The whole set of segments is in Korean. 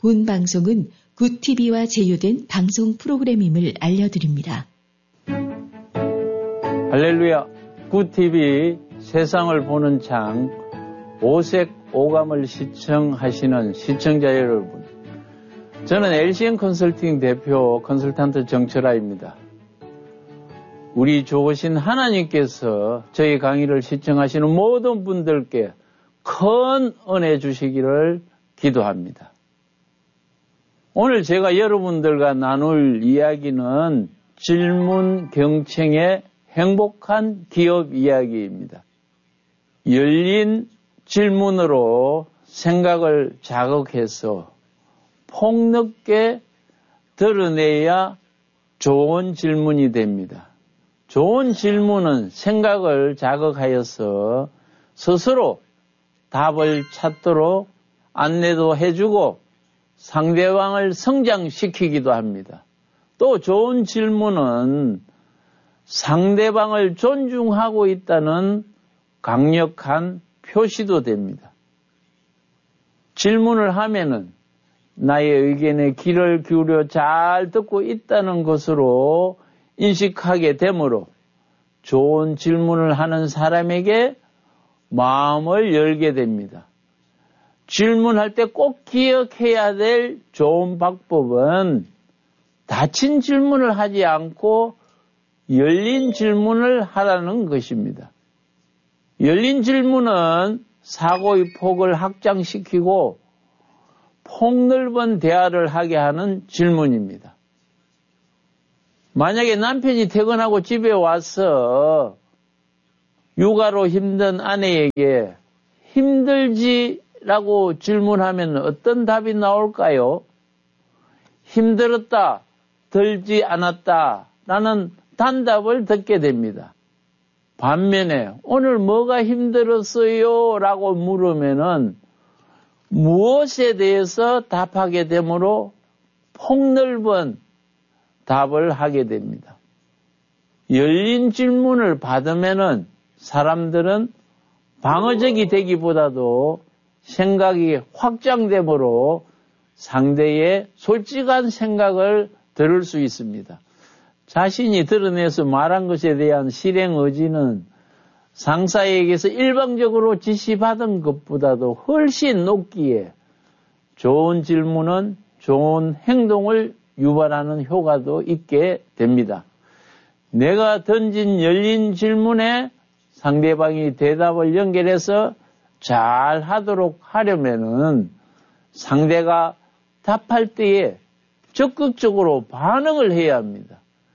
본 방송은 굿TV와 제휴된 방송 프로그램임을 알려드립니다. 할렐루야, 굿TV 세상을 보는 창 오색 오감을 시청하시는 시청자 여러분, 저는 LCN 컨설팅 대표 컨설턴트 정철아입니다. 우리 좋으신 하나님께서 저희 강의를 시청하시는 모든 분들께 큰 은혜 주시기를 기도합니다. 오늘 제가 여러분들과 나눌 이야기는 질문 경청의 행복한 기업 이야기입니다. 열린 질문으로 생각을 자극해서 폭넓게 드러내야 좋은 질문이 됩니다. 좋은 질문은 생각을 자극하여서 스스로 답을 찾도록 안내도 해주고 상대방을 성장시키기도 합니다. 또 좋은 질문은 상대방을 존중하고 있다는 강력한 표시도 됩니다. 질문을 하면은 나의 의견에 귀를 기울여 잘 듣고 있다는 것으로 인식하게 되므로 좋은 질문을 하는 사람에게 마음을 열게 됩니다. 질문할 때 꼭 기억해야 될 좋은 방법은 닫힌 질문을 하지 않고 열린 질문을 하라는 것입니다. 열린 질문은 사고의 폭을 확장시키고 폭넓은 대화를 하게 하는 질문입니다. 만약에 남편이 퇴근하고 집에 와서 육아로 힘든 아내에게 힘들지라고 질문하면 어떤 답이 나올까요? 힘들었다, 들지 않았다 라는 단답을 듣게 됩니다. 반면에 오늘 뭐가 힘들었어요? 라고 물으면은 무엇에 대해서 답하게 되므로 폭넓은 답을 하게 됩니다. 열린 질문을 받으면은 사람들은 방어적이 되기보다도 생각이 확장되므로 상대의 솔직한 생각을 들을 수 있습니다. 자신이 드러내서 말한 것에 대한 실행 의지는 상사에게서 일방적으로 지시받은 것보다도 훨씬 높기에 좋은 질문은 좋은 행동을 유발하는 효과도 있게 됩니다. 내가 던진 열린 질문에 상대방이 대답을 연결해서 잘 하도록 하려면은 상대가 답할 때에 적극적으로 반응을 해야 합니다.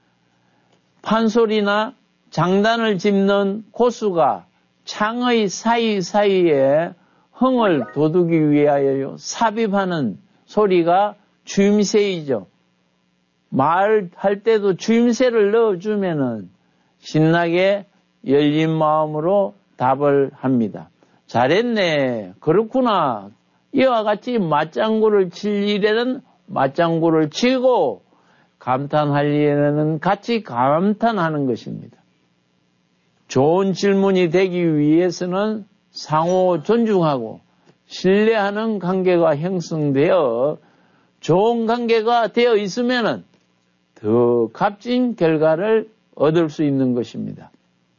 판소리나 장단을 짚는 고수가 창의 사이사이에 흥을 돋우기 위하여 삽입하는 소리가 주임새이죠. 말할 때도 주임새를 넣어주면은 신나게 열린 마음으로 답을 합니다. 잘했네. 그렇구나. 이와 같이 맞장구를 칠 일에는 맞장구를 치고 감탄할 일에는 같이 감탄하는 것입니다. 좋은 질문이 되기 위해서는 상호 존중하고 신뢰하는 관계가 형성되어 좋은 관계가 되어 있으면은 더 값진 결과를 얻을 수 있는 것입니다.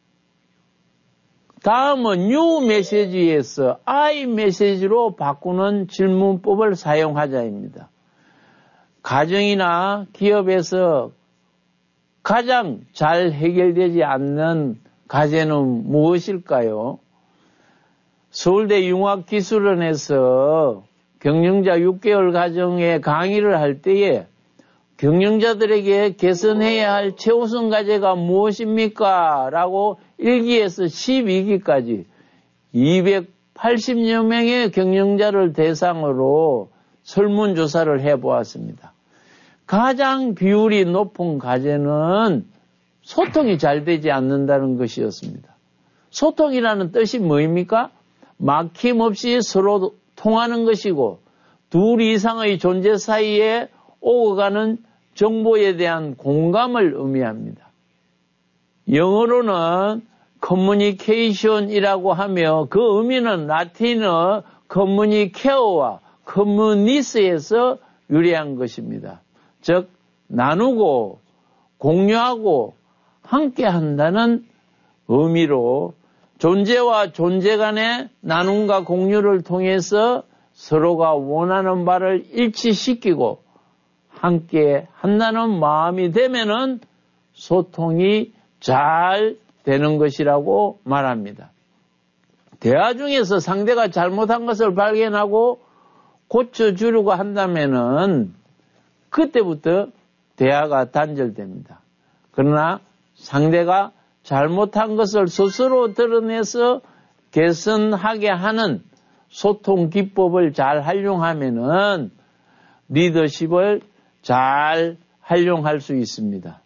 다음은 뉴 메시지에서 I 메시지로 바꾸는 질문법을 사용하자입니다. 가정이나 기업에서 가장 잘 해결되지 않는 과제는 무엇일까요? 서울대 융합기술원에서 경영자 6개월 과정에 강의를 할 때에 경영자들에게 개선해야 할 최우선 과제가 무엇입니까? 라고 1기에서 12기까지 280여 명의 경영자를 대상으로 설문조사를 해보았습니다. 가장 비율이 높은 과제는 소통이 잘 되지 않는다는 것이었습니다. 소통이라는 뜻이 뭐입니까? 막힘없이 서로 통하는 것이고 둘 이상의 존재 사이에 오가는 정보에 대한 공감을 의미합니다. 영어로는 communication이라고 하며 그 의미는 라틴어 communicare와 커뮤니스에서 유래한 것입니다. 즉 나누고 공유하고 함께 한다는 의미로 존재와 존재 간의 나눔과 공유를 통해서 서로가 원하는 바를 일치시키고 함께 한다는 마음이 되면은 소통이 잘 되는 것이라고 말합니다. 대화 중에서 상대가 잘못한 것을 발견하고 고쳐주려고 한다면은 그때부터 대화가 단절됩니다. 그러나 상대가 잘못한 것을 스스로 드러내서 개선하게 하는 소통 기법을 잘 활용하면은 리더십을 잘 활용할 수 있습니다.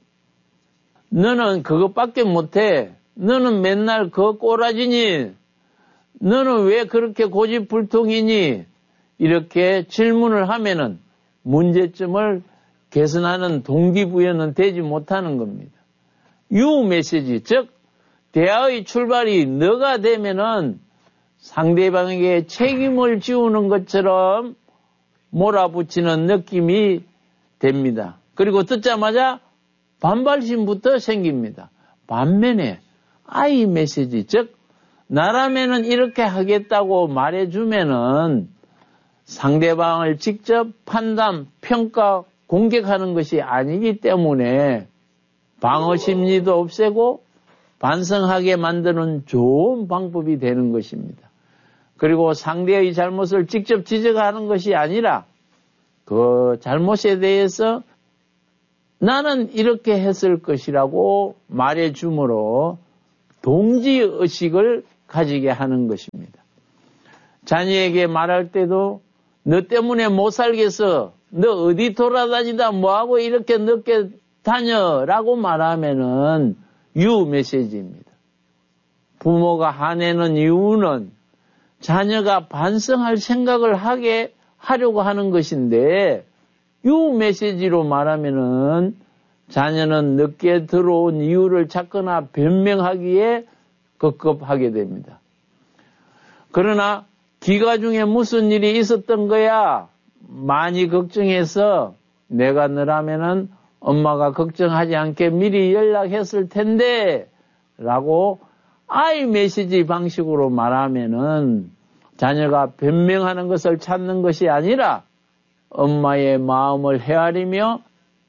너는 그것밖에 못해. 너는 맨날 그 꼬라지니? 너는 왜 그렇게 고집불통이니? 이렇게 질문을 하면은 문제점을 개선하는 동기부여는 되지 못하는 겁니다. 유 메시지, 즉 대화의 출발이 너가 되면은 상대방에게 책임을 지우는 것처럼 몰아붙이는 느낌이 됩니다. 그리고 듣자마자 반발심부터 생깁니다. 반면에 I 메시지, 즉 나라면은 이렇게 하겠다고 말해주면은 상대방을 직접 판단, 평가, 공격하는 것이 아니기 때문에 방어 심리도 없애고 반성하게 만드는 좋은 방법이 되는 것입니다. 그리고 상대의 잘못을 직접 지적하는 것이 아니라 그 잘못에 대해서 나는 이렇게 했을 것이라고 말해주므로 동지의식을 가지게 하는 것입니다. 자녀에게 말할 때도 너 때문에 못 살겠어. 너 어디 돌아다니다 뭐하고 이렇게 늦게 다녀라고 말하면은 유 메시지입니다. 부모가 화내는 이유는 자녀가 반성할 생각을 하려고 하는 것인데 유 메시지로 말하면은 자녀는 늦게 들어온 이유를 찾거나 변명하기에 급급하게 됩니다. 그러나 기가 중에 무슨 일이 있었던 거야? 많이 걱정해서 내가 너라면은 엄마가 걱정하지 않게 미리 연락했을 텐데 라고 I 메시지 방식으로 말하면은 자녀가 변명하는 것을 찾는 것이 아니라 엄마의 마음을 헤아리며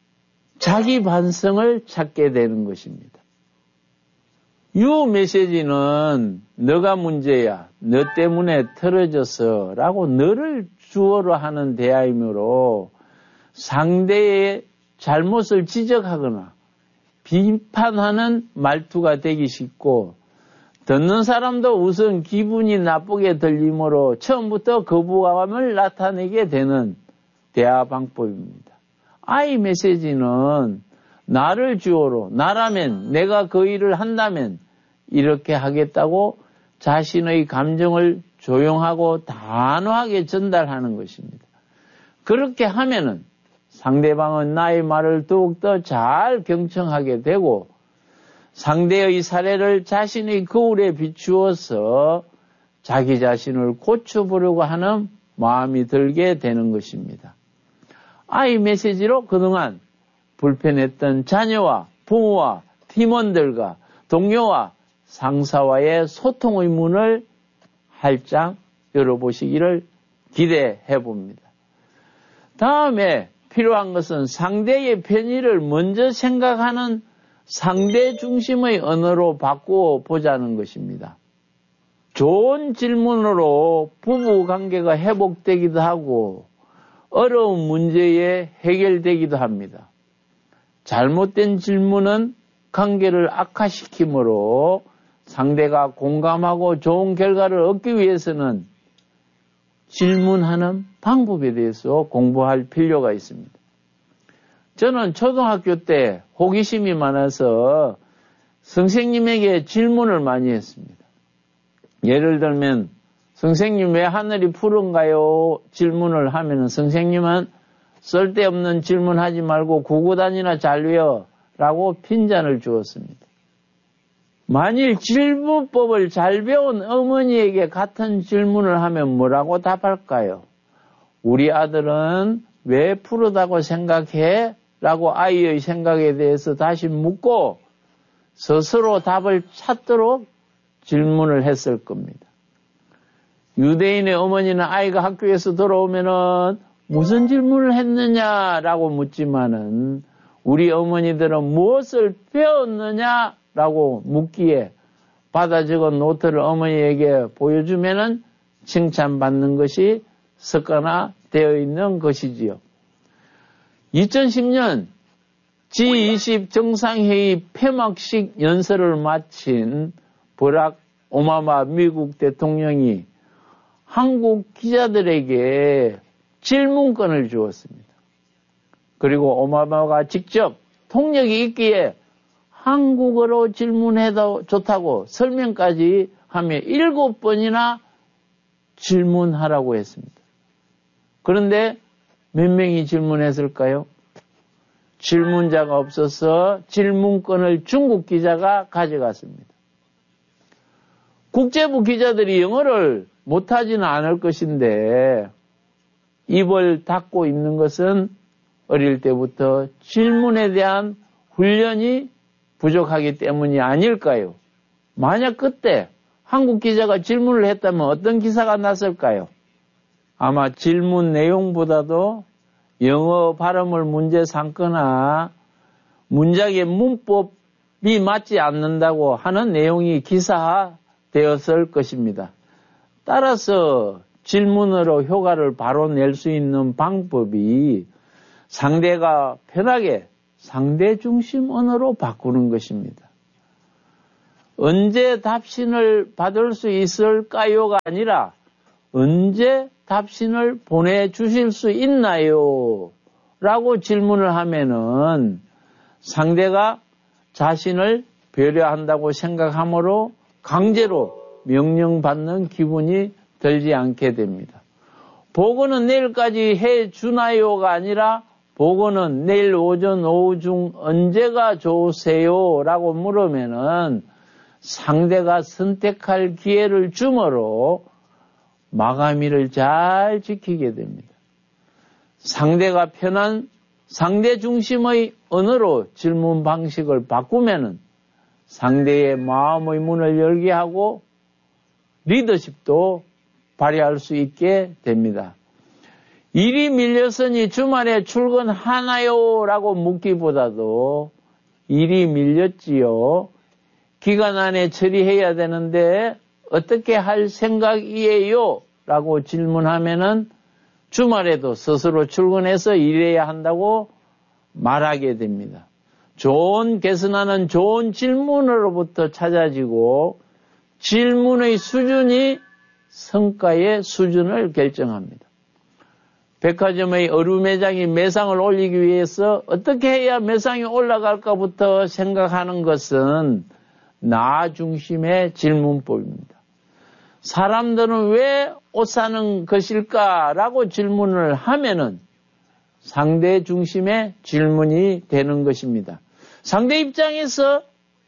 자기 반성을 찾게 되는 것입니다. 유 메시지는 너가 문제야. 너 때문에 틀어졌어. 라고 너를 주어로 하는 대화이므로 상대의 잘못을 지적하거나 비판하는 말투가 되기 쉽고 듣는 사람도 우선 기분이 나쁘게 들리므로 처음부터 거부감을 나타내게 되는 대화 방법입니다. I 메시지는 나를 주어로 나라면 내가 그 일을 한다면 이렇게 하겠다고 자신의 감정을 조용하고 단호하게 전달하는 것입니다. 그렇게 하면은 상대방은 나의 말을 더욱더 잘 경청하게 되고 상대의 사례를 자신의 거울에 비추어서 자기 자신을 고쳐보려고 하는 마음이 들게 되는 것입니다. I 메시지로 그동안 불편했던 자녀와 부모와 팀원들과 동료와 상사와의 소통의 문을 활짝 열어보시기를 기대해 봅니다. 다음에 필요한 것은 상대의 편의를 먼저 생각하는 상대 중심의 언어로 바꾸어 보자는 것입니다. 좋은 질문으로 부부 관계가 회복되기도 하고 어려운 문제에 해결되기도 합니다. 잘못된 질문은 관계를 악화시키므로 상대가 공감하고 좋은 결과를 얻기 위해서는 질문하는 방법에 대해서 공부할 필요가 있습니다. 저는 초등학교 때 호기심이 많아서 선생님에게 질문을 많이 했습니다. 예를 들면 선생님 왜 하늘이 푸른가요? 질문을 하면 선생님은 쓸데없는 질문하지 말고 구구단이나 잘 외워 라고 핀잔을 주었습니다. 만일 질문법을 잘 배운 어머니에게 같은 질문을 하면 뭐라고 답할까요? 우리 아들은 왜 푸르다고 생각해? 라고 아이의 생각에 대해서 다시 묻고 스스로 답을 찾도록 질문을 했을 겁니다. 유대인의 어머니는 아이가 학교에서 돌아오면은 무슨 질문을 했느냐라고 묻지만은 우리 어머니들은 무엇을 배웠느냐라고 묻기에 받아 적은 노트를 어머니에게 보여주면은 칭찬받는 것이 습관화되어 있는 것이지요. 2010년 G20 정상회의 폐막식 연설을 마친 버락 오바마 미국 대통령이 한국 기자들에게 질문권을 주었습니다. 그리고 오바마가 직접 통역이 있기에 한국어로 질문해도 좋다고 설명까지 하며 7번이나 질문하라고 했습니다. 그런데 몇 명이 질문했을까요? 질문자가 없어서 질문권을 중국 기자가 가져갔습니다. 국제부 기자들이 영어를 못하지는 않을 것인데 입을 닫고 있는 것은 어릴 때부터 질문에 대한 훈련이 부족하기 때문이 아닐까요? 만약 그때 한국 기자가 질문을 했다면 어떤 기사가 났을까요? 아마 질문 내용보다도 영어 발음을 문제 삼거나 문장의 문법이 맞지 않는다고 하는 내용이 기사화되었을 것입니다. 따라서 질문으로 효과를 바로 낼 수 있는 방법이 상대가 편하게 상대 중심 언어로 바꾸는 것입니다. 언제 답신을 받을 수 있을까요가 아니라 언제 답신을 보내주실 수 있나요? 라고 질문을 하면은 상대가 자신을 배려한다고 생각하므로 강제로 명령받는 기분이 들지 않게 됩니다. 보고는 내일까지 해주나요가 아니라 보고는 내일 오전 오후 중 언제가 좋으세요? 라고 물으면은 상대가 선택할 기회를 주므로 마감일을 잘 지키게 됩니다. 상대가 편한 상대 중심의 언어로 질문 방식을 바꾸면은 상대의 마음의 문을 열게 하고 리더십도 발휘할 수 있게 됩니다. 일이 밀렸으니 주말에 출근하나요? 라고 묻기보다도 일이 밀렸지요. 기간 안에 처리해야 되는데 어떻게 할 생각이에요? 라고 질문하면은 주말에도 스스로 출근해서 일해야 한다고 말하게 됩니다. 좋은 개선하는 좋은 질문으로부터 찾아지고 질문의 수준이 성과의 수준을 결정합니다. 백화점의 어루 매장이 매상을 올리기 위해서 어떻게 해야 매상이 올라갈까부터 생각하는 것은 나 중심의 질문법입니다. 사람들은 왜 옷 사는 것일까라고 질문을 하면은 상대 중심의 질문이 되는 것입니다. 상대 입장에서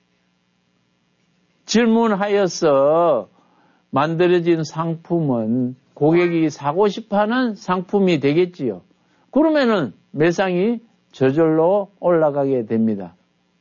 질문하여서 만들어진 상품은 고객이 사고 싶어하는 상품이 되겠지요. 그러면은 매상이 저절로 올라가게 됩니다.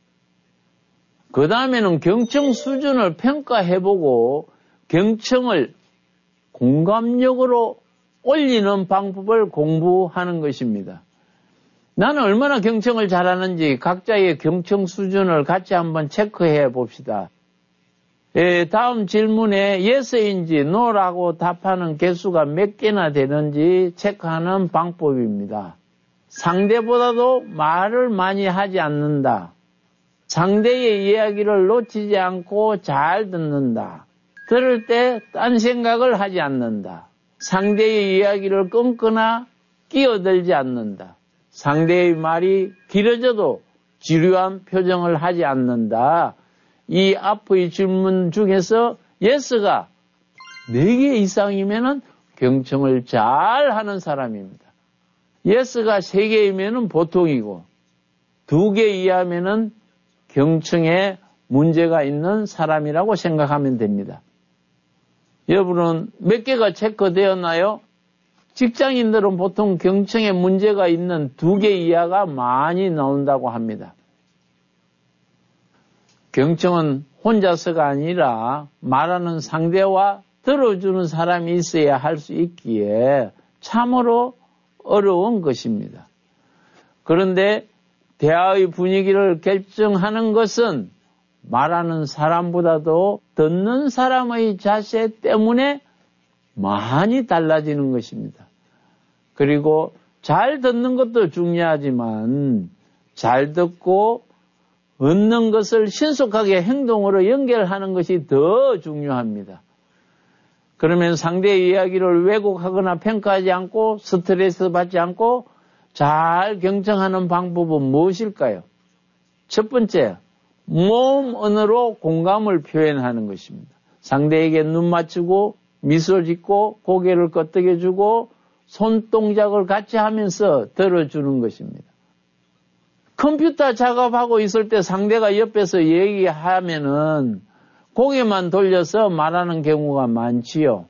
그 다음에는 경청 수준을 평가해보고 경청을 공감력으로 올리는 방법을 공부하는 것입니다. 나는 얼마나 경청을 잘하는지 각자의 경청 수준을 같이 한번 체크해 봅시다. 다음 질문에 yes인지 no라고 답하는 개수가 몇 개나 되는지 체크하는 방법입니다. 상대보다도 말을 많이 하지 않는다. 상대의 이야기를 놓치지 않고 잘 듣는다. 들을 때 딴 생각을 하지 않는다. 상대의 이야기를 끊거나 끼어들지 않는다. 상대의 말이 길어져도 지루한 표정을 하지 않는다. 이 앞의 질문 중에서 yes가 4개 이상이면은 경청을 잘 하는 사람입니다. yes가 3개이면은 보통이고 2개 이하면은 경청에 문제가 있는 사람이라고 생각하면 됩니다. 여러분은 몇 개가 체크되었나요? 직장인들은 보통 경청에 문제가 있는 2개 이하가 많이 나온다고 합니다. 경청은 혼자서가 아니라 말하는 상대와 들어주는 사람이 있어야 할 수 있기에 참으로 어려운 것입니다. 그런데 대화의 분위기를 결정하는 것은 말하는 사람보다도 듣는 사람의 자세 때문에 많이 달라지는 것입니다. 그리고 잘 듣는 것도 중요하지만 잘 듣고 얻는 것을 신속하게 행동으로 연결하는 것이 더 중요합니다. 그러면 상대의 이야기를 왜곡하거나 평가하지 않고 스트레스 받지 않고 잘 경청하는 방법은 무엇일까요? 첫 번째, 몸 언어로 공감을 표현하는 것입니다. 상대에게 눈 맞추고 미소 짓고 고개를 끄덕여주고 손동작을 같이 하면서 들어주는 것입니다. 컴퓨터 작업하고 있을 때 상대가 옆에서 얘기하면은 고개만 돌려서 말하는 경우가 많지요.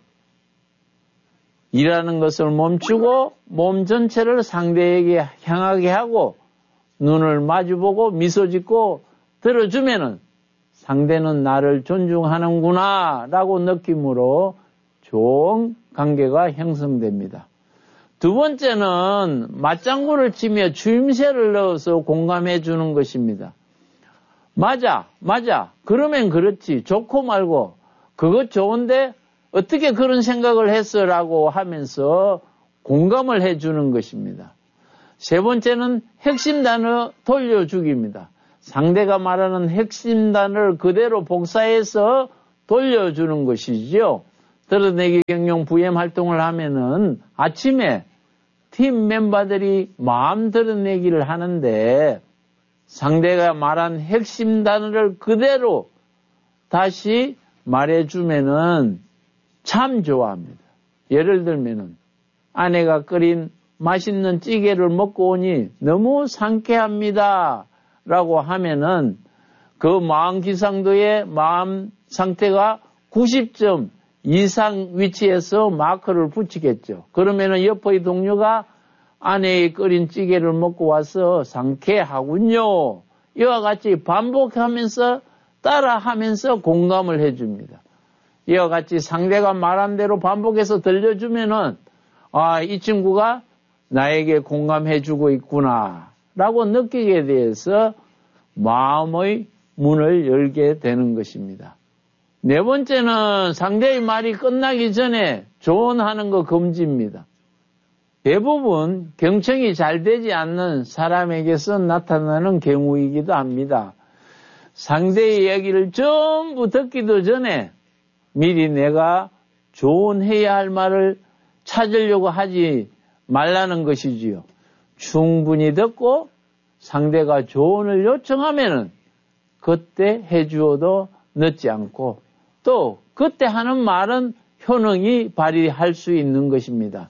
일하는 것을 멈추고 몸 전체를 상대에게 향하게 하고 눈을 마주보고 미소 짓고 들어주면은 상대는 나를 존중하는구나 라고 느낌으로 좋은 관계가 형성됩니다. 두 번째는 맞장구를 치며 주임새를 넣어서 공감해 주는 것입니다. 맞아. 그러면 그렇지. 좋고 말고 그것 좋은데 어떻게 그런 생각을 했어? 라고 하면서 공감을 해 주는 것입니다. 세 번째는 핵심 단어 돌려주기입니다. 상대가 말하는 핵심 단어를 그대로 복사해서 돌려주는 것이지요. 드러내기 경영 VM 활동을 하면은 아침에 팀 멤버들이 마음 드러내기를 하는데 상대가 말한 핵심 단어를 그대로 다시 말해주면은 참 좋아합니다. 예를 들면은 아내가 끓인 맛있는 찌개를 먹고 오니 너무 상쾌합니다. 라고 하면은 그 마음 기상도의 마음 상태가 90점 이상 위치에서 마크를 붙이겠죠. 그러면은 옆의 동료가 아내의 끓인 찌개를 먹고 와서 상쾌하군요. 이와 같이 반복하면서 따라하면서 공감을 해줍니다. 이와 같이 상대가 말한 대로 반복해서 들려주면은 이 친구가 나에게 공감해주고 있구나 라고 느끼게 돼서 마음의 문을 열게 되는 것입니다. 네 번째는 상대의 말이 끝나기 전에 조언하는 거 금지입니다. 대부분 경청이 잘 되지 않는 사람에게서 나타나는 경우이기도 합니다. 상대의 이야기를 전부 듣기도 전에 미리 내가 조언해야 할 말을 찾으려고 하지 말라는 것이지요. 충분히 듣고 상대가 조언을 요청하면은 그때 해주어도 늦지 않고 또 그때 하는 말은 효능이 발휘할 수 있는 것입니다.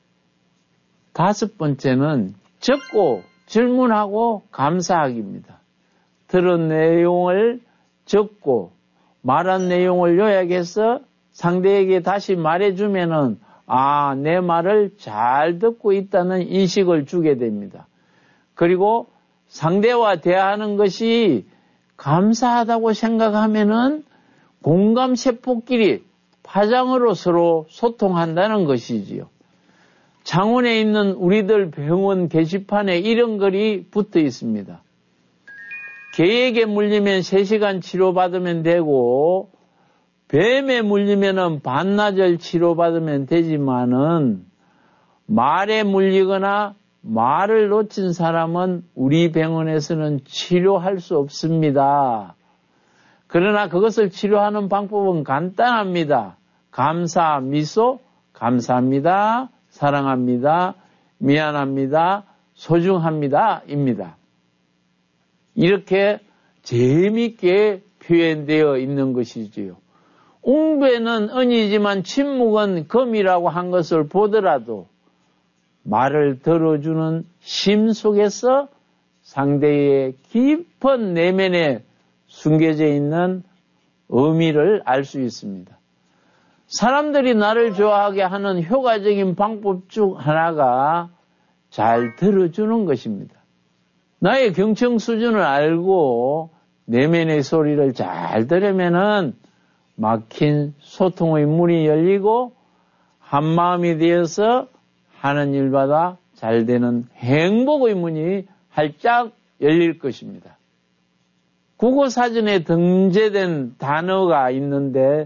다섯 번째는 적고 질문하고 감사하기입니다. 들은 내용을 적고 말한 내용을 요약해서 상대에게 다시 말해주면은 내 말을 잘 듣고 있다는 인식을 주게 됩니다. 그리고 상대와 대화하는 것이 감사하다고 생각하면은 공감세포끼리 파장으로 서로 소통한다는 것이지요. 창원에 있는 우리들 병원 게시판에 이런 글이 붙어 있습니다. 개에게 물리면 3시간 치료받으면 되고 뱀에 물리면 반나절 치료받으면 되지만은 말에 물리거나 말을 놓친 사람은 우리 병원에서는 치료할 수 없습니다. 그러나 그것을 치료하는 방법은 간단합니다. 감사, 미소, 감사합니다, 사랑합니다, 미안합니다, 소중합니다, 입니다. 이렇게 재미있게 표현되어 있는 것이지요. 웅배는 은이지만 침묵은 금이라고 한 것을 보더라도 말을 들어주는 심 속에서 상대의 깊은 내면에 숨겨져 있는 의미를 알 수 있습니다. 사람들이 나를 좋아하게 하는 효과적인 방법 중 하나가 잘 들어주는 것입니다. 나의 경청 수준을 알고 내면의 소리를 잘 들으면은 막힌 소통의 문이 열리고 한마음이 되어서 하는 일마다 잘 되는 행복의 문이 활짝 열릴 것입니다. 국어사전에 등재된 단어가 있는데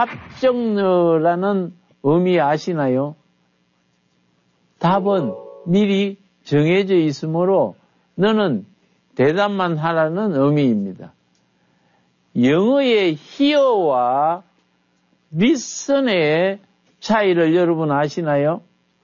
답정너라는 의미 아시나요? 답은 미리 정해져 있으므로 너는 대답만 하라는 의미입니다. 영어의 hear와 listen의 차이를 여러분 아시나요?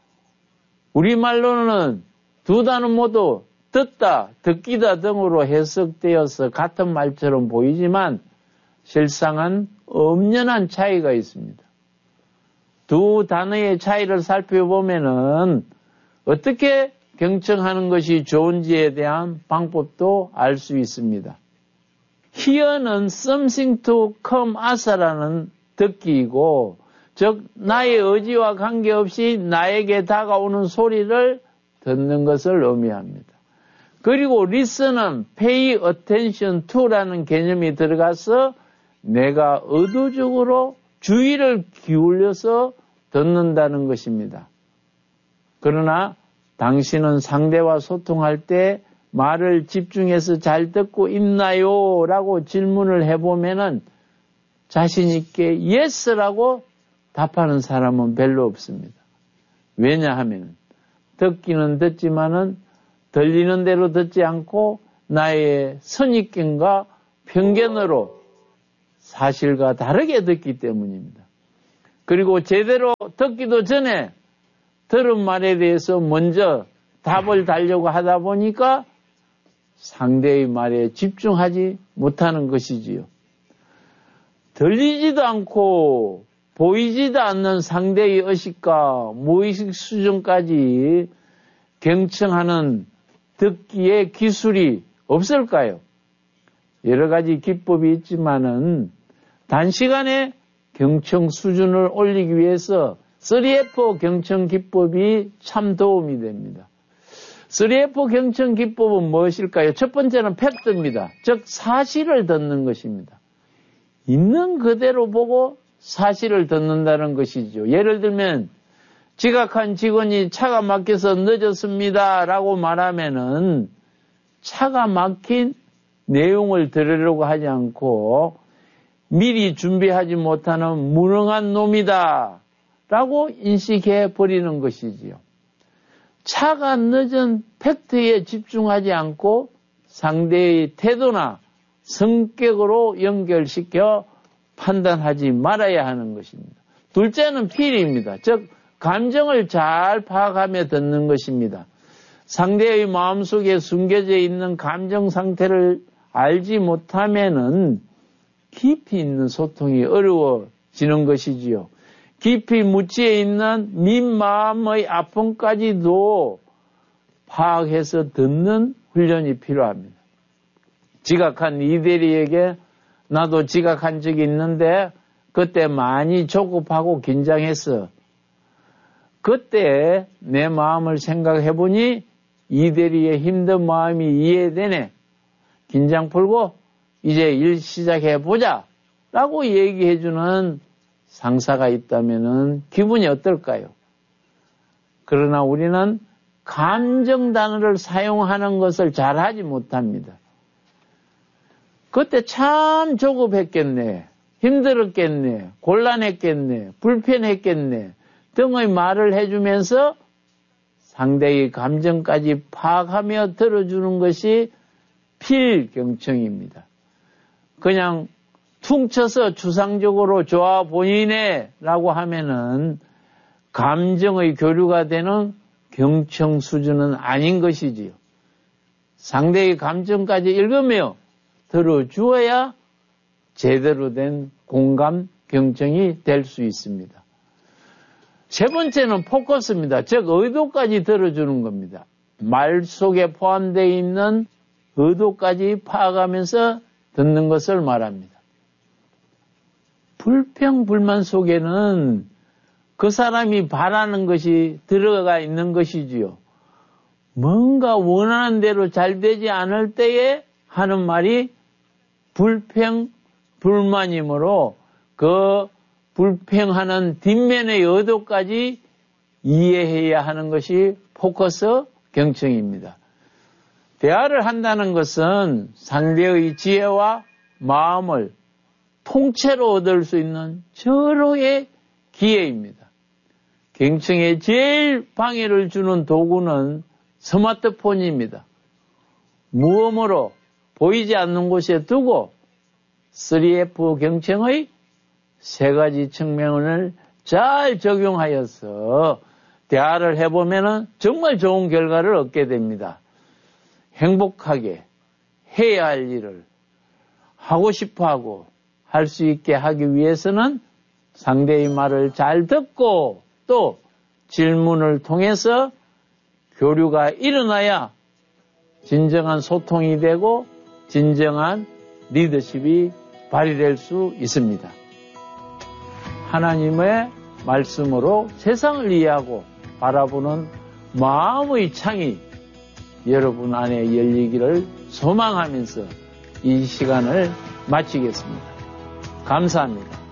우리말로는 두 단어 모두 듣다, 듣기다 등으로 해석되어서 같은 말처럼 보이지만 실상은 엄연한 차이가 있습니다. 두 단어의 차이를 살펴보면은 어떻게 경청하는 것이 좋은지에 대한 방법도 알 수 있습니다. hear는 something to come as라는 듣기이고, 즉 나의 의지와 관계없이 나에게 다가오는 소리를 듣는 것을 의미합니다. 그리고 listen은 pay attention to라는 개념이 들어가서 내가 의도적으로 주의를 기울여서 듣는다는 것입니다. 그러나 당신은 상대와 소통할 때 말을 집중해서 잘 듣고 있나요? 라고 질문을 해보면은 자신있게 yes라고 답하는 사람은 별로 없습니다. 왜냐하면 듣기는 듣지만은 들리는 대로 듣지 않고 나의 선입견과 편견으로 사실과 다르게 듣기 때문입니다. 그리고 제대로 듣기도 전에 들은 말에 대해서 먼저 답을 달려고 하다 보니까 상대의 말에 집중하지 못하는 것이지요. 들리지도 않고 보이지도 않는 상대의 의식과 무의식 수준까지 경청하는 듣기의 기술이 없을까요? 여러 가지 기법이 있지만은 단시간에 경청 수준을 올리기 위해서 3F 경청 기법이 참 도움이 됩니다. 3F 경청 기법은 무엇일까요? 첫 번째는 팩트입니다. 즉 사실을 듣는 것입니다. 있는 그대로 보고 사실을 듣는다는 것이죠. 예를 들면 지각한 직원이 차가 막혀서 늦었습니다 라고 말하면은 차가 막힌 내용을 들으려고 하지 않고 미리 준비하지 못하는 무능한 놈이다 라고 인식해 버리는 것이지요. 차가 늦은 팩트에 집중하지 않고 상대의 태도나 성격으로 연결시켜 판단하지 말아야 하는 것입니다. 둘째는 필입니다. 즉 감정을 잘 파악하며 듣는 것입니다. 상대의 마음속에 숨겨져 있는 감정 상태를 알지 못하면은 깊이 있는 소통이 어려워지는 것이지요. 깊이 묻혀 있는 민마음의 아픔까지도 파악해서 듣는 훈련이 필요합니다. 지각한 이대리에게 나도 지각한 적이 있는데 그때 많이 조급하고 긴장했어. 그때 내 마음을 생각해 보니 이대리의 힘든 마음이 이해되네. 긴장 풀고 이제 일 시작해 보자 라고 얘기해 주는 상사가 있다면 기분이 어떨까요? 그러나 우리는 감정 단어를 사용하는 것을 잘하지 못합니다. 그때 참 조급했겠네, 힘들었겠네, 곤란했겠네, 불편했겠네 등의 말을 해주면서 상대의 감정까지 파악하며 들어주는 것이 필경청입니다. 그냥 퉁쳐서 추상적으로 좋아 보이네 라고 하면은 감정의 교류가 되는 경청 수준은 아닌 것이지요. 상대의 감정까지 읽으며 들어주어야 제대로 된 공감 경청이 될 수 있습니다. 세 번째는 포커스입니다. 즉 의도까지 들어주는 겁니다. 말 속에 포함되어 있는 의도까지 파악하면서 듣는 것을 말합니다. 불평불만 속에는 그 사람이 바라는 것이 들어가 있는 것이지요. 뭔가 원하는 대로 잘 되지 않을 때에 하는 말이 불평불만이므로 그 불평하는 뒷면의 의도까지 이해해야 하는 것이 포커스 경청입니다. 대화를 한다는 것은 상대의 지혜와 마음을 통째로 얻을 수 있는 절호의 기회입니다. 경청에 제일 방해를 주는 도구는 스마트폰입니다. 무음으로 보이지 않는 곳에 두고 3F 경청의 3가지 측면을 잘 적용하여서 대화를 해보면 정말 좋은 결과를 얻게 됩니다. 행복하게 해야 할 일을 하고 싶어하고 할 수 있게 하기 위해서는 상대의 말을 잘 듣고 또 질문을 통해서 교류가 일어나야 진정한 소통이 되고 진정한 리더십이 발휘될 수 있습니다. 하나님의 말씀으로 세상을 이해하고 바라보는 마음의 창이 여러분 안에 열리기를 소망하면서 이 시간을 마치겠습니다. 감사합니다.